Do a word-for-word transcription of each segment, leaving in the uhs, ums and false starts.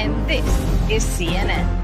and this is C N N.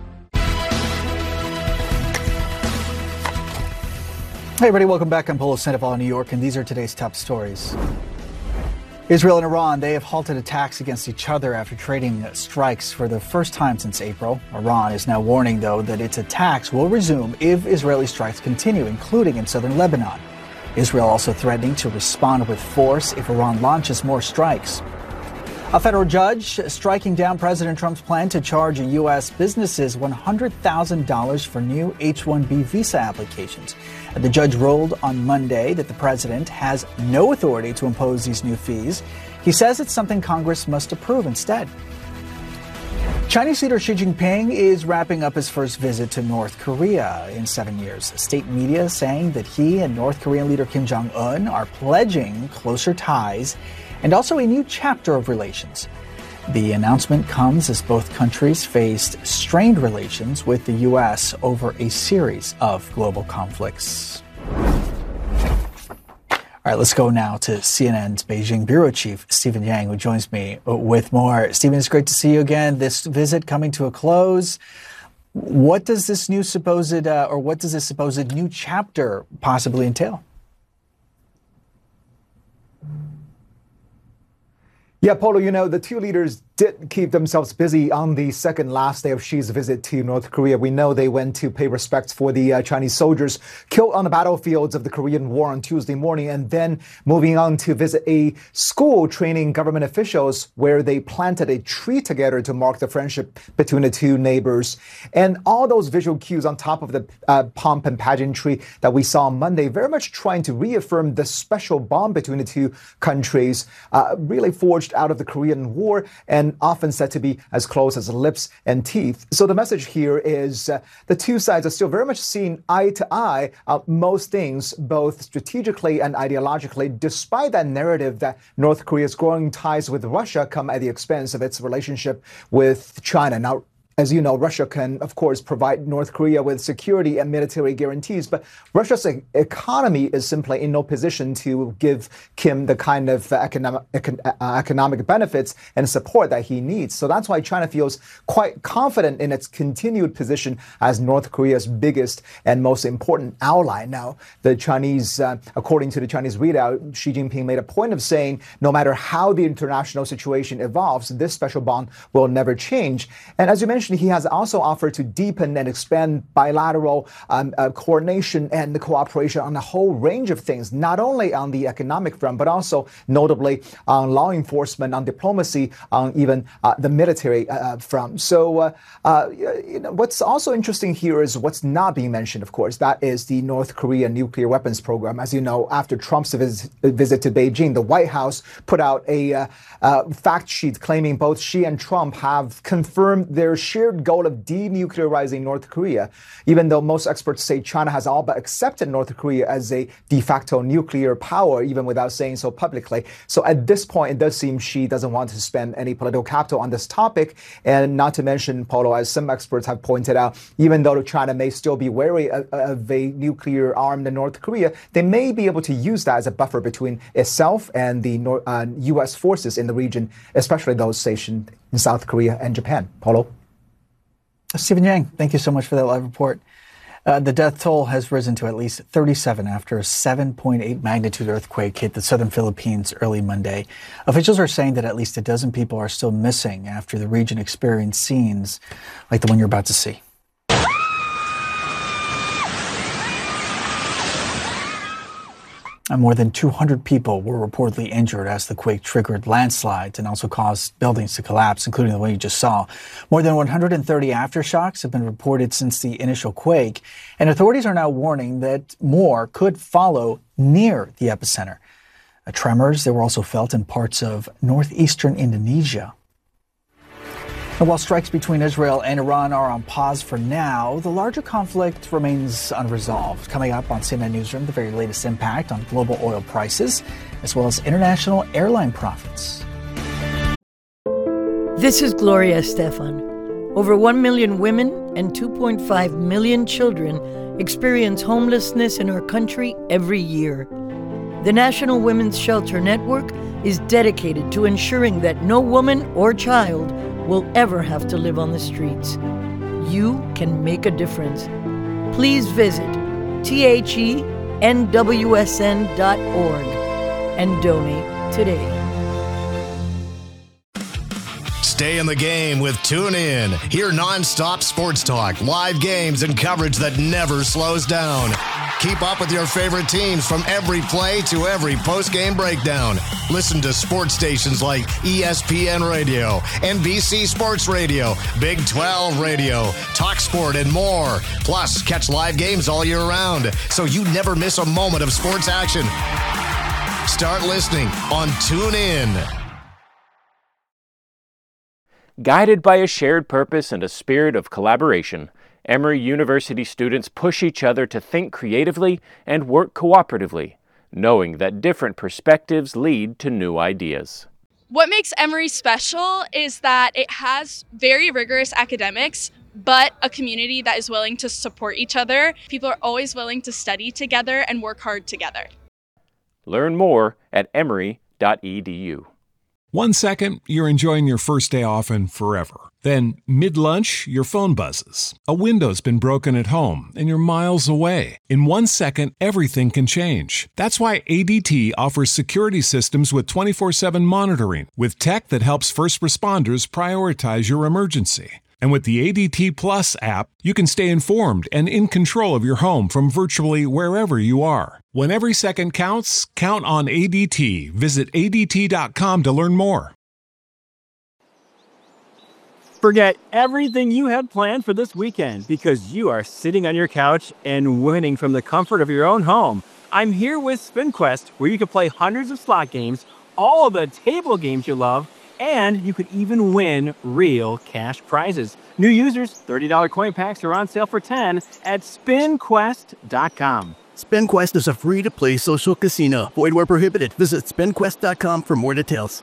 Hey everybody, welcome back. I'm Polo Sandoval in New York, and these are today's top stories. Israel and Iran, they have halted attacks against each other after trading strikes for the first time since April. Iran is now warning, though, that its attacks will resume if Israeli strikes continue, including in southern Lebanon. Israel also threatening to respond with force if Iran launches more strikes. A federal judge striking down President Trump's plan to charge U S businesses one hundred thousand dollars for new H one B visa applications. The judge ruled on Monday that the president has no authority to impose these new fees. He says it's something Congress must approve instead. Chinese leader Xi Jinping is wrapping up his first visit to North Korea in seven years. State media saying that he and North Korean leader Kim Jong-un are pledging closer ties and also a new chapter of relations. The announcement comes as both countries faced strained relations with the U S over a series of global conflicts. All right, let's go now to C N N's Beijing Bureau Chief, Stephen Yang, who joins me with more. Stephen, it's great to see you again. This visit coming to a close. What does this new supposed, uh, or what does this supposed new chapter possibly entail? Yeah, Polo, you know, the two leaders did keep themselves busy on the second last day of Xi's visit to North Korea. We know they went to pay respects for the uh, Chinese soldiers killed on the battlefields of the Korean War on Tuesday morning, and then moving on to visit a school training government officials where they planted a tree together to mark the friendship between the two neighbors. And all those visual cues on top of the uh, pomp and pageantry that we saw on Monday, very much trying to reaffirm the special bond between the two countries, uh, really forged out of the Korean War and often said to be as close as lips and teeth. So the message here is uh, the two sides are still very much seeing eye to eye on most things, both strategically and ideologically, despite that narrative that North Korea's growing ties with Russia come at the expense of its relationship with China. Now, as you know, Russia can, of course, provide North Korea with security and military guarantees, but Russia's economy is simply in no position to give Kim the kind of economic, economic benefits and support that he needs. So that's why China feels quite confident in its continued position as North Korea's biggest and most important ally. Now, the Chinese, uh, according to the Chinese readout, Xi Jinping made a point of saying no matter how the international situation evolves, this special bond will never change. And as you mentioned, he has also offered to deepen and expand bilateral um, uh, coordination and the cooperation on a whole range of things, not only on the economic front, but also notably on law enforcement, on diplomacy, on even uh, the military uh, front. So uh, uh, you know, what's also interesting here is what's not being mentioned, of course. That is the North Korean nuclear weapons program. As you know, after Trump's visit, visit to Beijing, the White House put out a uh, uh, fact sheet claiming both Xi and Trump have confirmed their shared goal of denuclearizing North Korea, even though most experts say China has all but accepted North Korea as a de facto nuclear power, even without saying so publicly. So at this point, it does seem Xi doesn't want to spend any political capital on this topic. And not to mention, Polo, as some experts have pointed out, even though China may still be wary of, of a nuclear-armed North Korea, they may be able to use that as a buffer between itself and the North, uh, U S forces in the region, especially those stationed in South Korea and Japan. Polo? Stephen Yang, thank you so much for that live report. Uh, the death toll has risen to at least thirty-seven after a seven point eight magnitude earthquake hit the southern Philippines early Monday. Officials are saying that at least a dozen people are still missing after the region experienced scenes like the one you're about to see. And more than two hundred people were reportedly injured as the quake triggered landslides and also caused buildings to collapse, including the one you just saw. More than one hundred thirty aftershocks have been reported since the initial quake, and authorities are now warning that more could follow near the epicenter. Uh, tremors, they were also felt in parts of northeastern Indonesia. And while strikes between Israel and Iran are on pause for now, the larger conflict remains unresolved. Coming up on C N N Newsroom, the very latest impact on global oil prices, as well as international airline profits. This is Gloria Estefan. Over one million women and two point five million children experience homelessness in our country every year. The National Women's Shelter Network is dedicated to ensuring that no woman or child will ever have to live on the streets. You can make a difference. Please visit T H E N W S N dot org and donate today. Stay in the game with TuneIn. Hear nonstop sports talk, live games, and coverage that never slows down. Keep up with your favorite teams from every play to every post-game breakdown. Listen to sports stations like E S P N Radio, N B C Sports Radio, Big twelve Radio, TalkSport, and more. Plus, catch live games all year round, so you never miss a moment of sports action. Start listening on TuneIn. Guided by a shared purpose and a spirit of collaboration, Emory University students push each other to think creatively and work cooperatively, knowing that different perspectives lead to new ideas. What makes Emory special is that it has very rigorous academics, but a community that is willing to support each other. People are always willing to study together and work hard together. Learn more at emory dot e d u. One second, you're enjoying your first day off and forever. Then, mid-lunch, your phone buzzes. A window's been broken at home, and you're miles away. In one second, everything can change. That's why A D T offers security systems with twenty-four seven monitoring, with tech that helps first responders prioritize your emergency. And with the A D T Plus app, you can stay informed and in control of your home from virtually wherever you are. When every second counts, count on A D T. Visit A D T dot com to learn more. Forget everything you had planned for this weekend because you are sitting on your couch and winning from the comfort of your own home. I'm here with SpinQuest, where you can play hundreds of slot games, all of the table games you love, and you could even win real cash prizes. New users, thirty dollars coin packs are on sale for ten dollars at spin quest dot com. SpinQuest is a free-to-play social casino. Void where prohibited. Visit spin quest dot com for more details.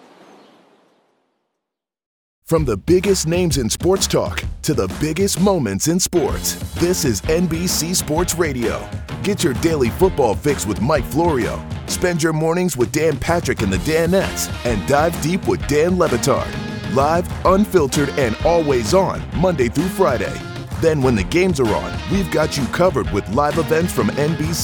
From the biggest names in sports talk to the biggest moments in sports, this is N B C Sports Radio. Get your daily football fix with Mike Florio. Spend your mornings with Dan Patrick and the Danettes, and dive deep with Dan Le Batard. Live, unfiltered, and always on, Monday through Friday. Then when the games are on, we've got you covered with live events from N B C